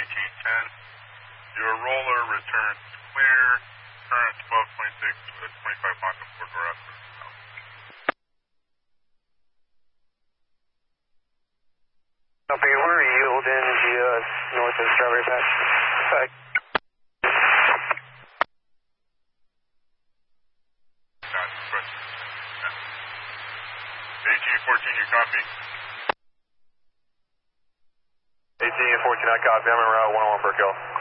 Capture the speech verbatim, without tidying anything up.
eighteen ten. Your roller returns clear. Current twelve twenty-six with twenty-five knots on four door after. Copy, we're yield in the uh, north of Strawberry Patch. Bye. eighteen fourteen, you copy? eighteen fourteen, I copy. I'm en route, one oh one per kill.